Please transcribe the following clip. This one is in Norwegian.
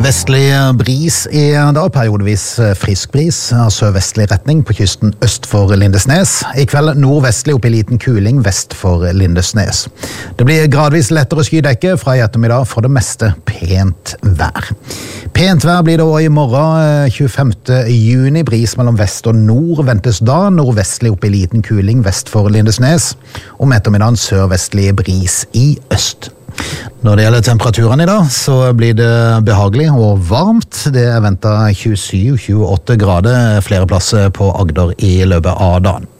Vestlig bris I dag, periodevis frisk bris, sørvestlig retning på kysten øst for Lindesnes. I kveld nordvestlig opp I liten kuling vest for Lindesnes. Det blir gradvis lettere skydekke fra I ettermiddag, for det meste pent vær. Pent vær blir det også I morgen, 25. juni, bris mellom vest og nord ventes da, nordvestlig opp I liten kuling vest for Lindesnes. Om ettermiddagen sørvestlig bris I øst. Når det gjelder temperaturen I dag, så blir det behagelig og varmt. Det ventet 27-28 grader flere plasser på Agder I løpet av dagen.